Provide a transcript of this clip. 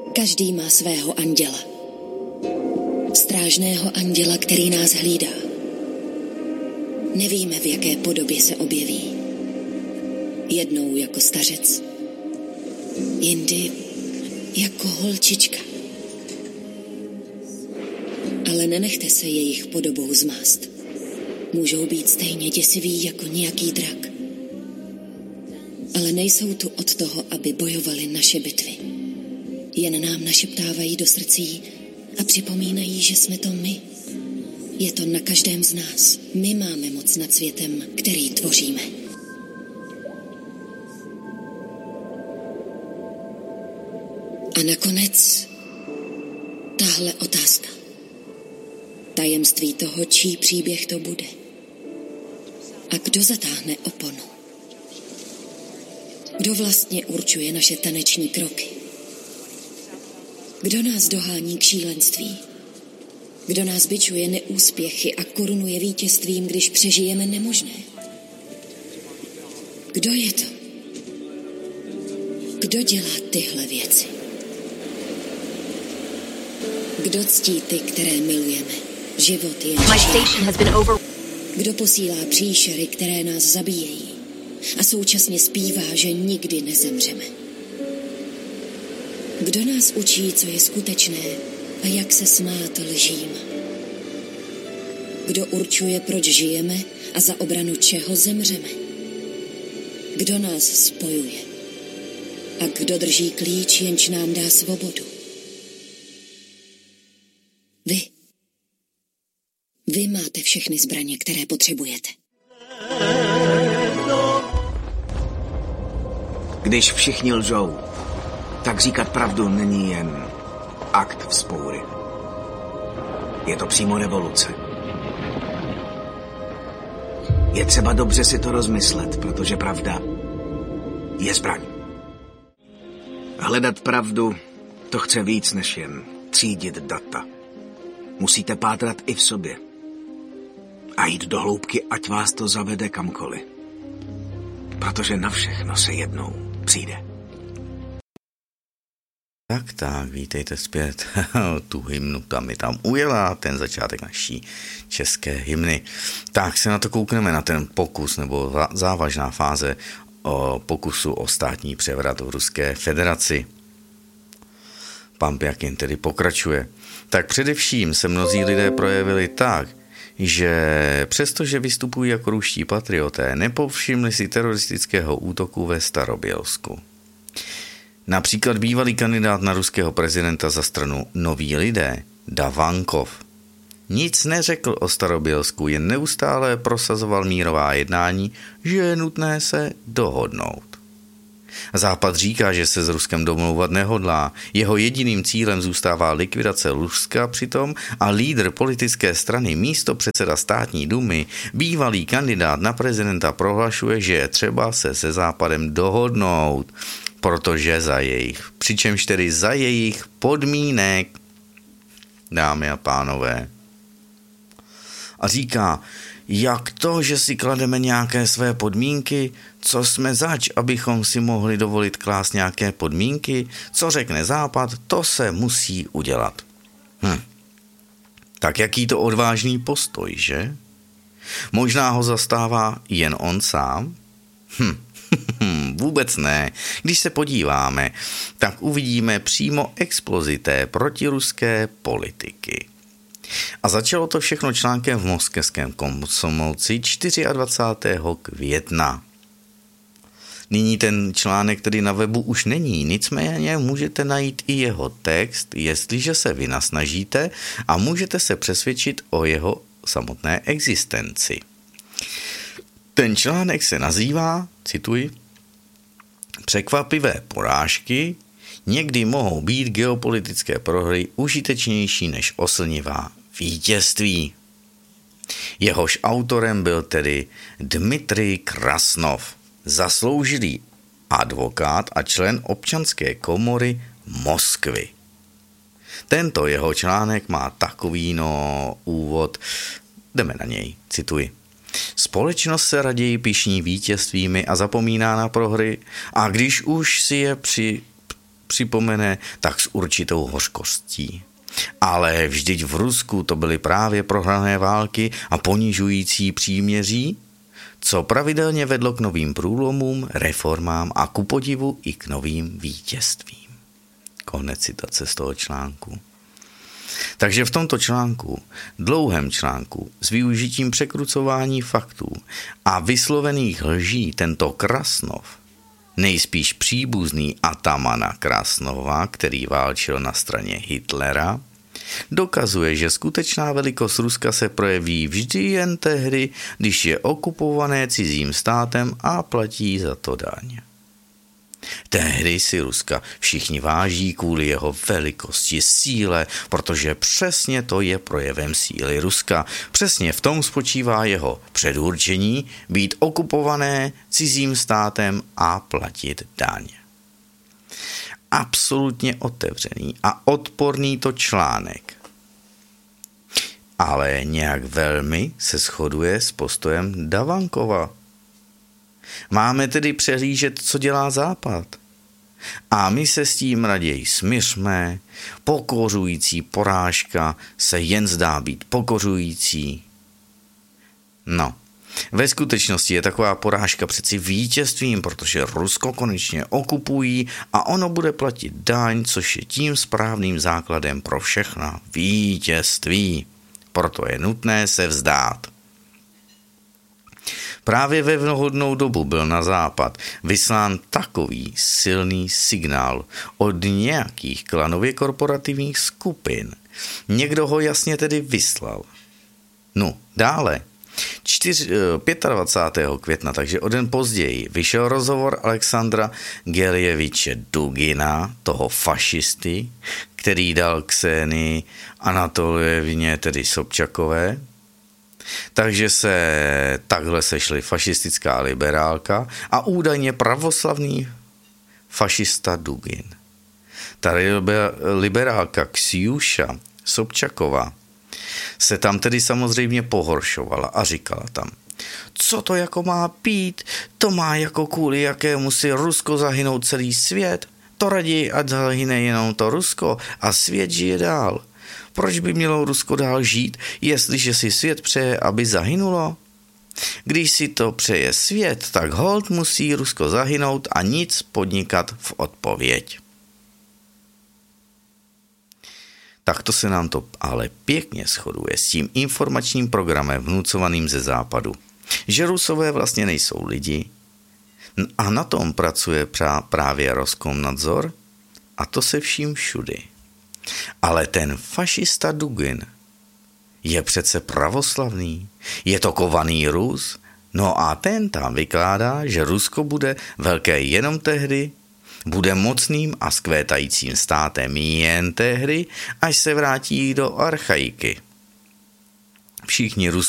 Každý má svého anděla. Strážného anděla, který nás hlídá. Nevíme, v jaké podobě se objeví. Jednou jako stařec, jindy jako holčička. Ale nenechte se jejich podobou zmást. Můžou být stejně děsiví jako nějaký drak. Ale nejsou tu od toho, aby bojovali naše bitvy. Jen nám našeptávají do srdcí a připomínají, že jsme to my. Je to na každém z nás. My máme moc nad světem, který tvoříme. A nakonec tahle otázka. Tajemství toho, čí příběh to bude. A kdo zatáhne oponu? Kdo vlastně určuje naše taneční kroky? Kdo nás dohání k šílenství? Kdo nás bičuje neúspěchy a korunuje vítězstvím, když přežijeme nemožné? Kdo je to? Kdo dělá tyhle věci? Kdo ctí ty, které milujeme? Život je Kdo posílá příšery, které nás zabíjejí a současně zpívá, že nikdy nezemřeme? Kdo nás učí, co je skutečné a jak se smát lžím? Kdo určuje, proč žijeme a za obranu čeho zemřeme? Kdo nás spojuje? A kdo drží klíč, jenž nám dá svobodu? Vy. Vy máte všechny zbraně, které potřebujete. Když všichni lžou, tak říkat pravdu není jen akt vzpoury. Je to přímo revoluce. Je třeba dobře si to rozmyslet, protože pravda je zbraň. Hledat pravdu, to chce víc než jen třídit data. Musíte pátrat i v sobě. A jít do hloubky, ať vás to zavede kamkoliv. Protože na všechno se jednou přijde. Tak, vítejte zpět. Tu hymnu tam ujela, ten začátek naší české hymny. Tak se na to koukneme, na ten pokus, nebo závažná fáze o pokusu o státní převrat v Ruské federaci. Pan Pjakin tedy pokračuje. Tak především se mnozí lidé projevili tak, že přestože vystupují jako ruští patrioté, nepovšimli si teroristického útoku ve Starobělsku. Například bývalý kandidát na ruského prezidenta za stranu Noví lidé, Davankov, nic neřekl o Starobělsku, jen neustále prosazoval mírová jednání, že je nutné se dohodnout. Západ říká, že se s Ruskem domlouvat nehodlá. Jeho jediným cílem zůstává likvidace Ruska přitom a lídr politické strany, místopředseda státní dumy, bývalý kandidát na prezidenta prohlašuje, že je třeba se Západem dohodnout, protože přičemž tedy za jejich podmínek, dámy a pánové. A říká, jak to, že si klademe nějaké své podmínky, co jsme zač, abychom si mohli dovolit klást nějaké podmínky, co řekne Západ, to se musí udělat. Tak jaký to odvážný postoj, že? Možná ho zastává jen on sám? Vůbec ne. Když se podíváme, tak uvidíme přímo explozi té protiruské politiky. A začalo to všechno článkem v moskevském Komsomolci 24. května. Nyní ten článek tedy na webu už není, nicméně můžete najít i jeho text, jestliže se vynasnažíte a můžete se přesvědčit o jeho samotné existenci. Ten článek se nazývá, cituji, Překvapivé porážky někdy mohou být geopolitické prohry užitečnější než oslnivá vítězství. Jehož autorem byl tedy Dmitrij Krasnov, zasloužilý advokát a člen občanské komory Moskvy. Tento jeho článek má takový úvod, jdeme na něj, cituji. Společnost se raději pyšní vítězstvími a zapomíná na prohry a když už si je připomene, tak s určitou hořkostí. Ale vždyť v Rusku to byly právě prohrané války a ponižující příměří, co pravidelně vedlo k novým průlomům, reformám a ku podivu i k novým vítězstvím. Konec citace z toho článku. Takže v tomto článku, dlouhém článku, s využitím překrucování faktů a vyslovených lží tento Krasnov, nejspíš příbuzný Atamana Krasnova, který válčil na straně Hitlera, dokazuje, že skutečná velikost Ruska se projeví vždy jen tehdy, když je okupované cizím státem a platí za to daň. Tehdy si Ruska všichni váží kvůli jeho velikosti, síle, protože přesně to je projevem síly Ruska. Přesně v tom spočívá jeho předurčení být okupované cizím státem a platit daň. Absolutně otevřený a odporný to článek. Ale nějak velmi se shoduje s postojem Davankova. Máme tedy přehlížet, co dělá Západ. A my se s tím raději smiřme, pokořující porážka se jen zdá být pokořující. No, ve skutečnosti je taková porážka přeci vítězstvím, protože Rusko konečně okupují a ono bude platit daň, což je tím správným základem pro všechna vítězství. Proto je nutné se vzdát. Právě ve vhodnou dobu byl na Západ vyslán takový silný signál od nějakých klanově korporativních skupin. Někdo ho jasně tedy vyslal. No, dále. 25. května, takže o den později, vyšel rozhovor Alexandra Geljeviče Dugina, toho fašisty, který dal Ksenii Anatolijevně, tedy Sobčakové. Takže se takhle sešli fašistická liberálka a údajně pravoslavný fašista Dugin. Ta liberálka Ksiuša Sobčaková se tam tedy samozřejmě pohoršovala a říkala tam, co to jako má být, to má jako kvůli jakému si Rusko zahynout celý svět, to raději ať zahyne jenom to Rusko a svět žije dál. Proč by mělo Rusko dál žít, jestliže si svět přeje, aby zahynulo? Když si to přeje svět, tak holt musí Rusko zahynout a nic podnikat v odpověď. Takto se nám to ale pěkně shoduje s tím informačním programem vnucovaným ze západu, že Rusové vlastně nejsou lidi a na tom pracuje právě Roskomnadzor a to se vším všudy. Ale ten fašista Dugin je přece pravoslavný, je to kovaný Rus, no a ten tam vykládá, že Rusko bude velké jenom tehdy, bude mocným a skvétajícím státem jen tehdy, až se vrátí do archaiky. Všichni